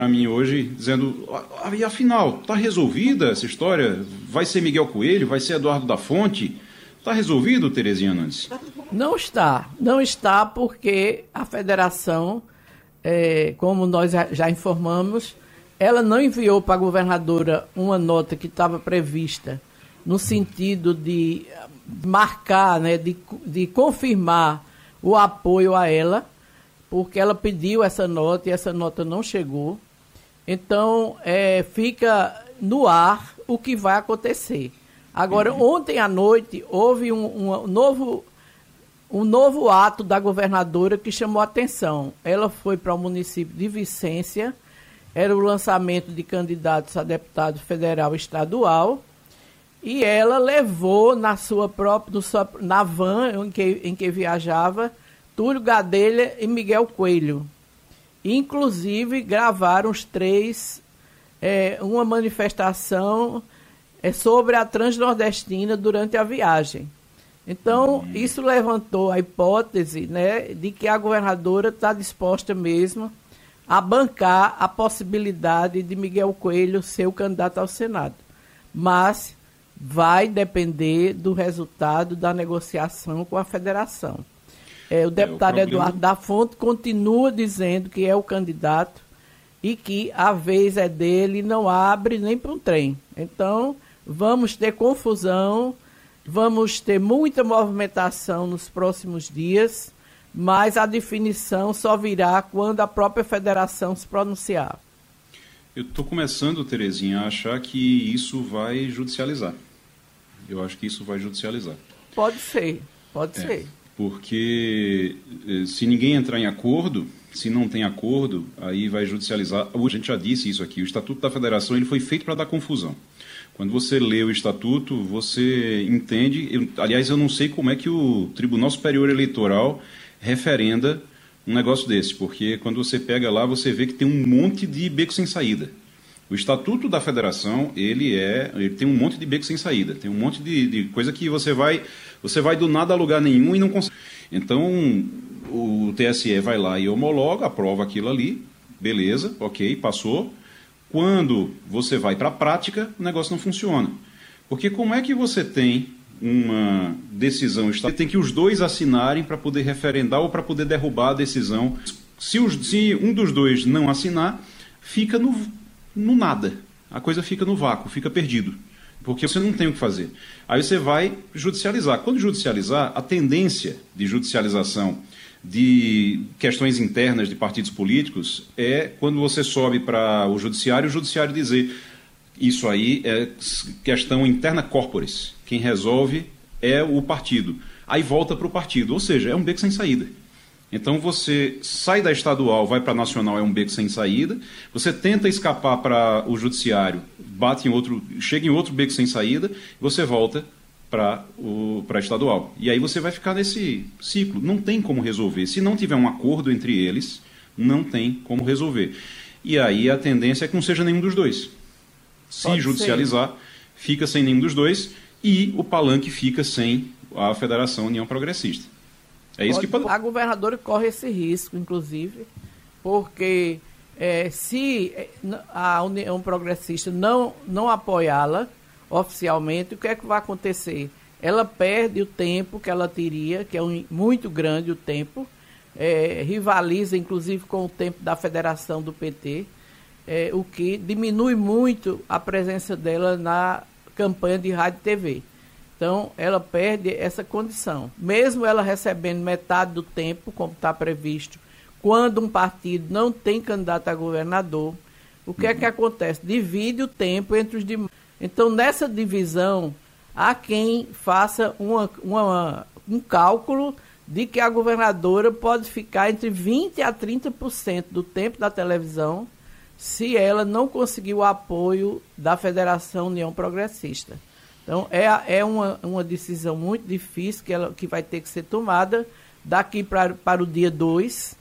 para mim hoje, dizendo, e afinal, está resolvida essa história? Vai ser Miguel Coelho? Vai ser Eduardo da Fonte? Está resolvido, Terezinha Nandes? Não está porque a federação, como nós já informamos, ela não enviou para a governadora uma nota que estava prevista no sentido de marcar, né, de confirmar o apoio a ela, porque ela pediu essa nota e essa nota não chegou. Então, fica no ar o que vai acontecer. Agora, ontem à noite, houve um novo ato da governadora que chamou a atenção. Ela foi para o município de Vicência, era o lançamento de candidatos a deputado federal e estadual, e ela levou na van em que viajava Túlio Gadelha e Miguel Coelho. Inclusive, gravaram os três uma manifestação sobre a Transnordestina durante a viagem. Então, isso levantou a hipótese, né, de que a governadora está disposta mesmo a bancar a possibilidade de Miguel Coelho ser o candidato ao Senado. Mas vai depender do resultado da negociação com a federação. O deputado Eduardo da Fonte continua dizendo que é o candidato e que a vez é dele, não abre nem para um trem. Então, vamos ter confusão, vamos ter muita movimentação nos próximos dias, mas a definição só virá quando a própria federação se pronunciar. Eu estou começando, Terezinha, a achar que isso vai judicializar. Eu acho que isso vai judicializar. Pode ser. Porque se ninguém entrar em acordo, se não tem acordo, aí vai judicializar. A gente já disse isso aqui, o Estatuto da Federação ele foi feito para dar confusão. Quando você lê o Estatuto, você entende... aliás, eu não sei como é que o Tribunal Superior Eleitoral referenda um negócio desse, porque quando você pega lá, você vê que tem um monte de beco sem saída. O Estatuto da Federação, ele tem um monte de beco sem saída, tem um monte de coisa que você vai do nada a lugar nenhum e não consegue. Então, o TSE vai lá e homologa, aprova aquilo ali, beleza, ok, passou. Quando você vai para a prática, o negócio não funciona. Porque como é que você tem uma decisão, tem que os dois assinarem para poder referendar ou para poder derrubar a decisão. Se um dos dois não assinar, fica no nada. A coisa fica no vácuo, fica perdido. Porque você não tem o que fazer. Aí você vai judicializar. Quando judicializar, a tendência de judicialização de questões internas de partidos políticos é quando você sobe para o judiciário dizer isso aí é questão interna corporis. Quem resolve é o partido. Aí volta para o partido, ou seja, é um beco sem saída. Então você sai da estadual, vai para a nacional, é um beco sem saída. Você tenta escapar para o judiciário, chega em outro beco sem saída, você volta para a estadual. E aí você vai ficar nesse ciclo. Não tem como resolver. Se não tiver um acordo entre eles, não tem como resolver. E aí a tendência é que não seja nenhum dos dois. Se judicializar, fica sem nenhum dos dois e o palanque fica sem a Federação União Progressista. É isso que pode... A governadora corre esse risco, inclusive, porque se a União Progressista não apoiá-la oficialmente, o que é que vai acontecer? Ela perde o tempo que ela teria, que é muito grande o tempo, rivaliza inclusive com o tempo da federação do PT, o que diminui muito a presença dela na campanha de rádio e TV. Então, ela perde essa condição. Mesmo ela recebendo metade do tempo, como está previsto, quando um partido não tem candidato a governador, o que é que acontece? Divide o tempo entre os demais. Então, nessa divisão, há quem faça um cálculo de que a governadora pode ficar entre 20% a 30% do tempo da televisão se ela não conseguir o apoio da Federação União Progressista. Então, é uma decisão muito difícil que vai ter que ser tomada daqui para o dia 2,